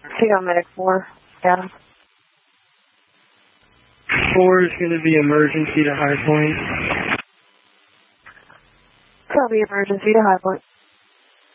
Take on medic 4, Adam. 4 is going to be emergency to High Point. Copy, emergency to High Point.